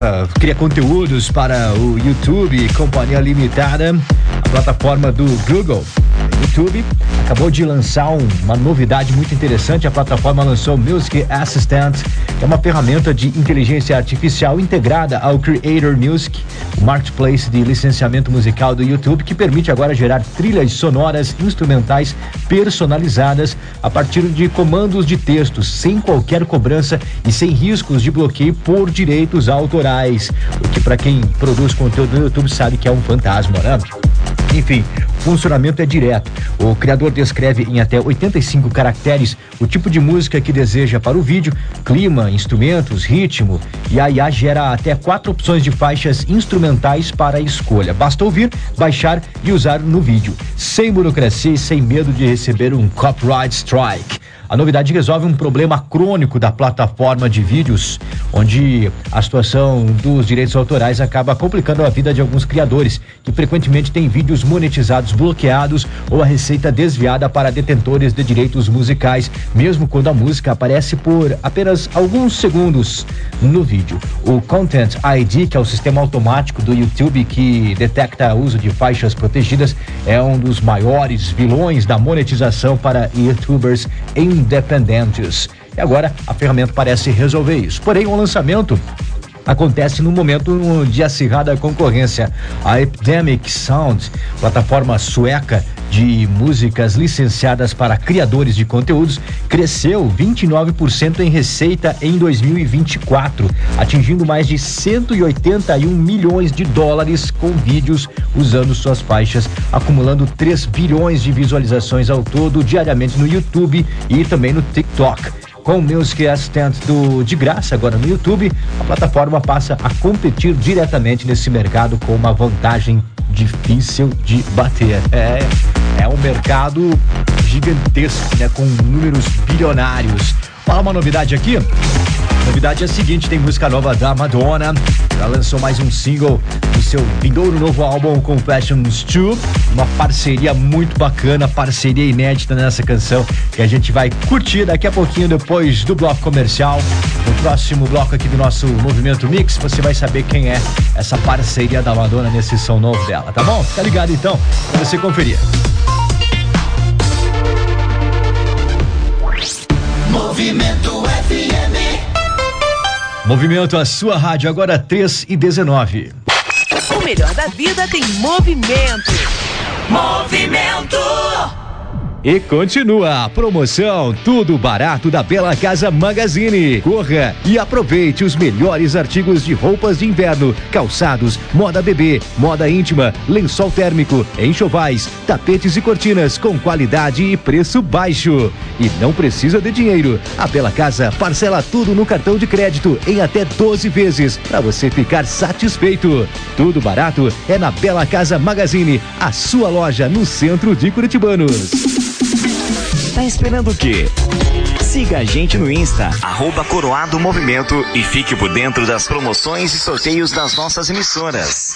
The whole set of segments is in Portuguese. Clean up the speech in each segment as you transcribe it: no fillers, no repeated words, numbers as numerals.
Cria conteúdos para o YouTube, companhia limitada, a plataforma do Google. YouTube acabou de lançar uma novidade muito interessante. A plataforma lançou o Music Assistant, que é uma ferramenta de inteligência artificial integrada ao Creator Music, o marketplace de licenciamento musical do YouTube, que permite agora gerar trilhas sonoras instrumentais personalizadas a partir de comandos de texto, sem qualquer cobrança e sem riscos de bloqueio por direitos autorais, o que para quem produz conteúdo no YouTube sabe que é um fantasma, né? Enfim, o funcionamento é direto. O criador descreve em até 85 caracteres o tipo de música que deseja para o vídeo, clima, instrumentos, ritmo, e a IA gera até 4 opções de faixas instrumentais para a escolha. Basta ouvir, baixar e usar no vídeo, sem burocracia e sem medo de receber um copyright strike. A novidade resolve um problema crônico da plataforma de vídeos, onde a situação dos direitos autorais acaba complicando a vida de alguns criadores, que frequentemente têm vídeos monetizados bloqueados ou a receita desviada para detentores de direitos musicais, mesmo quando a música aparece por apenas alguns segundos no vídeo. O Content ID, que é o sistema automático do YouTube que detecta o uso de faixas protegidas, é um dos maiores vilões da monetização para YouTubers independentes. E agora a ferramenta parece resolver isso. Porém, o lançamento acontece no momento de acirrada concorrência. A Epidemic Sound, plataforma sueca de músicas licenciadas para criadores de conteúdos, cresceu 29% em receita em 2024, atingindo mais de 181 milhões de dólares com vídeos usando suas faixas, acumulando 3 bilhões de visualizações ao todo diariamente no YouTube e também no TikTok. Com o Music Assistant de graça agora no YouTube, a plataforma passa a competir diretamente nesse mercado com uma vantagem difícil de bater. É um mercado gigantesco, né, com números bilionários. Fala uma novidade aqui. A novidade é a seguinte: tem música nova da Madonna. Ela lançou mais um single do seu vindouro novo álbum Confessions 2, uma parceria muito bacana, parceria inédita nessa canção, que a gente vai curtir daqui a pouquinho depois do bloco comercial. No próximo bloco aqui do nosso Movimento Mix, você vai saber quem é essa parceria da Madonna nesse som novo dela, tá bom? Fica ligado então pra você conferir. Movimento FM. Movimento, a sua rádio, agora 3h19. O melhor da vida tem movimento. Movimento. E continua a promoção Tudo Barato da Bela Casa Magazine. Corra e aproveite os melhores artigos de roupas de inverno, calçados, moda bebê, moda íntima, lençol térmico, enxovais, tapetes e cortinas com qualidade e preço baixo. E não precisa de dinheiro. A Bela Casa parcela tudo no cartão de crédito em até 12 vezes para você ficar satisfeito. Tudo Barato é na Bela Casa Magazine, a sua loja no centro de Curitibanos. Tá esperando o quê? Siga a gente no Insta, @Coroado Movimento, e fique por dentro das promoções e sorteios das nossas emissoras.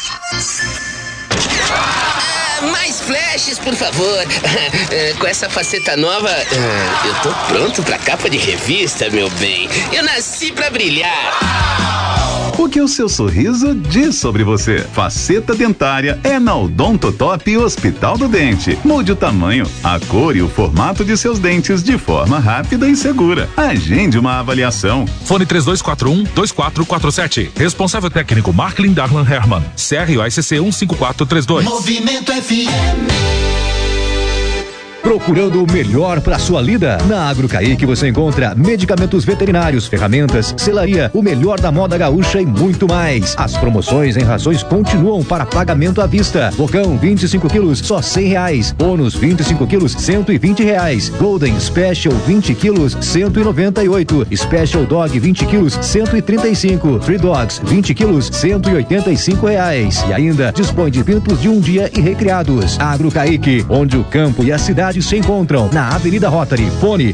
Mais flashes, por favor. Com essa faceta nova, eu tô pronto pra capa de revista, meu bem. Eu nasci pra brilhar. O que o seu sorriso diz sobre você? Faceta dentária é na Odontotop Hospital do Dente. Mude o tamanho, a cor e o formato de seus dentes de forma rápida e segura. Agende uma avaliação. Fone 3241-2447. Responsável técnico Marklin Darlan Herman. CRO SC 15432. Movimento FM. Procurando o melhor para sua lida? Na Agrocaíque você encontra medicamentos veterinários, ferramentas, selaria, o melhor da moda gaúcha e muito mais. As promoções em rações continuam para pagamento à vista. Bocão 25 quilos, só R$100. Bônus 25 quilos, R$120. Golden Special 20 quilos, R$198. Special Dog 20 quilos, R$135. Free Dogs 20 quilos, R$185. E ainda dispõe de pintos de um dia e recriados. Agrocaíque, onde o campo e a cidade se encontram, na Avenida Rotary. Fone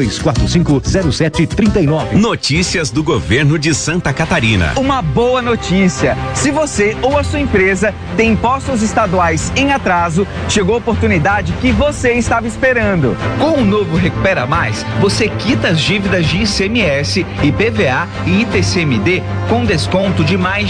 3245-0739. Notícias do governo de Santa Catarina. Uma boa notícia: se você ou a sua empresa tem impostos estaduais em atraso, chegou a oportunidade que você estava esperando. Com o novo Recupera Mais, você quita as dívidas de ICMS, IPVA e ITCMD com desconto de mais